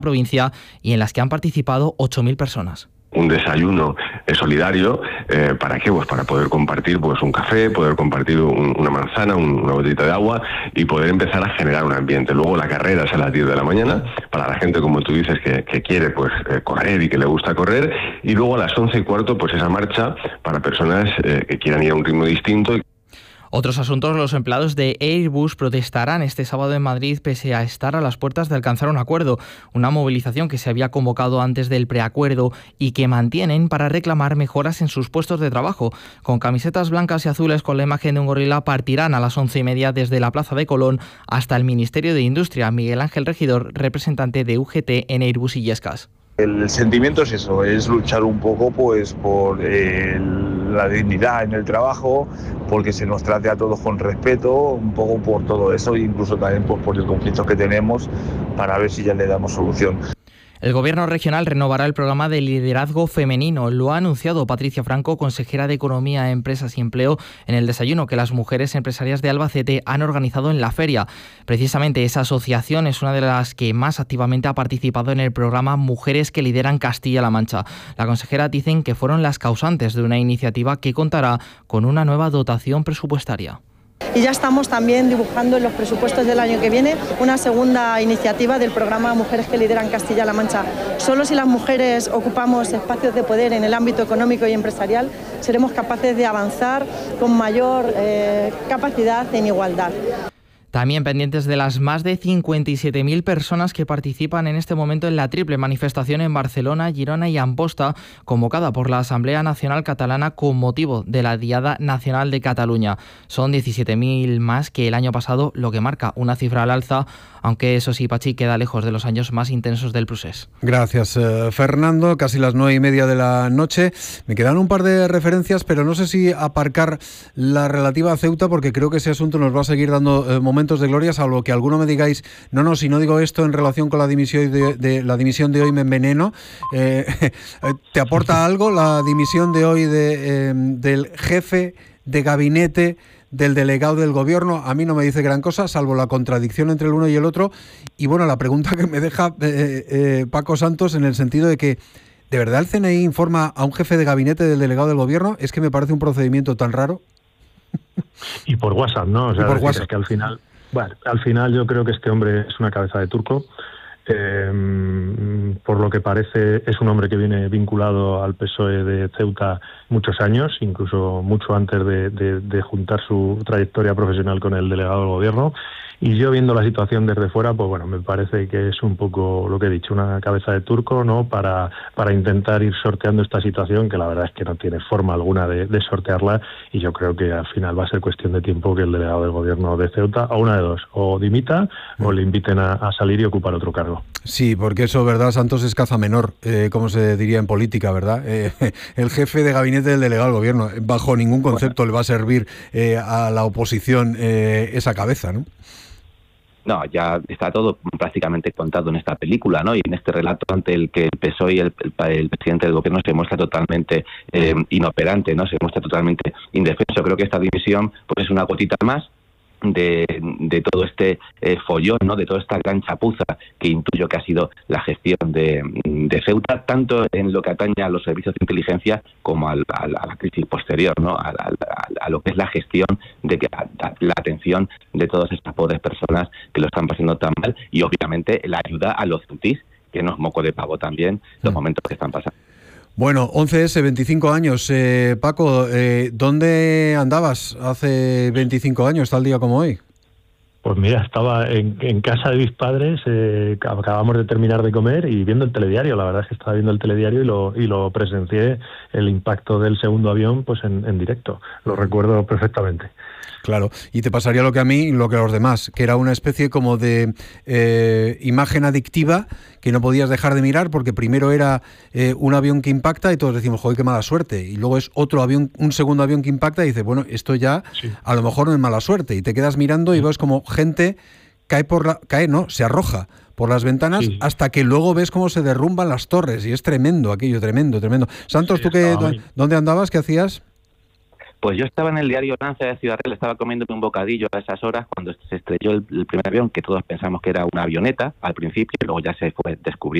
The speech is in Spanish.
provincia y en las que han participado 8.000 personas. Un desayuno solidario, ¿para qué? Pues para poder compartir pues un café, poder compartir una manzana, una botellita de agua y poder empezar a generar un ambiente. Luego la carrera es a las 10 de la mañana, para la gente, como tú dices, que quiere pues correr y que le gusta correr, y luego a las 11:15 pues esa marcha para personas que quieran ir a un ritmo distinto. Otros asuntos: los empleados de Airbus protestarán este sábado en Madrid pese a estar a las puertas de alcanzar un acuerdo. Una movilización que se había convocado antes del preacuerdo y que mantienen para reclamar mejoras en sus puestos de trabajo. Con camisetas blancas y azules con la imagen de un gorila partirán a las 11:30 desde la Plaza de Colón hasta el Ministerio de Industria. Miguel Ángel Regidor, representante de UGT en Airbus Illescas. El sentimiento es eso, es luchar un poco pues por la dignidad en el trabajo, porque se nos trate a todos con respeto, un poco por todo eso, e incluso también pues, por el conflicto que tenemos, para ver si ya le damos solución. El Gobierno regional renovará el programa de liderazgo femenino. Lo ha anunciado Patricia Franco, consejera de Economía, Empresas y Empleo, en el desayuno que las mujeres empresarias de Albacete han organizado en la feria. Precisamente esa asociación es una de las que más activamente ha participado en el programa Mujeres que lideran Castilla-La Mancha. La consejera dicen que fueron las causantes de una iniciativa que contará con una nueva dotación presupuestaria. Y ya estamos también dibujando en los presupuestos del año que viene una segunda iniciativa del programa Mujeres que lideran Castilla-La Mancha. Solo si las mujeres ocupamos espacios de poder en el ámbito económico y empresarial seremos capaces de avanzar con mayor capacidad en igualdad. También pendientes de las más de 57.000 personas que participan en este momento en la triple manifestación en Barcelona, Girona y Amposta, convocada por la Asamblea Nacional Catalana con motivo de la Diada Nacional de Cataluña. Son 17.000 más que el año pasado, lo que marca una cifra al alza, aunque eso sí, Pachi, queda lejos de los años más intensos del procés. Gracias, Fernando. Casi las 9:30 de la noche. Me quedan un par de referencias, pero no sé si aparcar la relativa a Ceuta, porque creo que ese asunto nos va a seguir dando momentos de gloria, salvo que alguno me digáis, no, si no digo esto en relación con la dimisión de hoy me enveneno. ¿Te aporta algo la dimisión de hoy del jefe de gabinete del delegado del gobierno? A mí no me dice gran cosa, salvo la contradicción entre el uno y el otro. Y bueno, la pregunta que me deja Paco Santos, en el sentido de que, ¿de verdad el CNI informa a un jefe de gabinete del delegado del gobierno? Es que me parece un procedimiento tan raro. Y por WhatsApp, ¿no? O sea, por WhatsApp. Es que al final yo creo que este hombre es una cabeza de turco. Por lo que parece es un hombre que viene vinculado al PSOE de Ceuta muchos años, incluso mucho antes de juntar su trayectoria profesional con el delegado del gobierno. Y yo, viendo la situación desde fuera, pues bueno, me parece que es un poco lo que he dicho, una cabeza de turco, ¿no? Para intentar ir sorteando esta situación, que la verdad es que no tiene forma alguna de sortearla, y yo creo que al final va a ser cuestión de tiempo que el delegado del gobierno de Ceuta, o una de dos, o dimita o le inviten a salir y ocupar otro cargo. Sí, porque eso, ¿verdad, Santos? Es caza menor, como se diría en política, ¿verdad? El jefe de gabinete del delegado del gobierno, bajo ningún concepto le va a servir a la oposición esa cabeza, ¿no? No, ya está todo prácticamente contado en esta película, ¿no? Y en este relato ante el que el PSOE y el presidente del gobierno se muestra totalmente inoperante, ¿no? Se muestra totalmente indefenso. Creo que esta división pues es una gotita más de todo este follón, ¿no? De toda esta gran chapuza que intuyo que ha sido la gestión de Ceuta, tanto en lo que atañe a los servicios de inteligencia como a la crisis posterior, ¿no? A lo que es la gestión de que la atención de todas estas pobres personas que lo están pasando tan mal, y obviamente la ayuda a los ceutíes, que no es moco de pavo también los momentos que están pasando. Bueno, 11S, 25 años. Paco, ¿dónde andabas hace 25 años, tal día como hoy? Pues mira, estaba en casa de mis padres, acabamos de terminar de comer y viendo el telediario. La verdad es que estaba viendo el telediario y lo presencié, el impacto del segundo avión, pues en directo. Lo recuerdo perfectamente. Claro, y te pasaría lo que a mí y lo que a los demás, que era una especie como de imagen adictiva que no podías dejar de mirar, porque primero era un avión que impacta y todos decimos, joder, qué mala suerte, y luego es otro avión, un segundo avión que impacta y dices, bueno, esto ya sí, a lo mejor no es mala suerte, y te quedas mirando y ves como gente se arroja por las ventanas, sí, hasta que luego ves cómo se derrumban las torres, y es tremendo aquello, tremendo. Santos, sí, ¿tú dónde andabas? ¿Qué hacías? Pues yo estaba en el diario Lanza de Ciudad Real, estaba comiéndome un bocadillo a esas horas cuando se estrelló el primer avión, que todos pensamos que era una avioneta al principio, y luego ya se fue descubriendo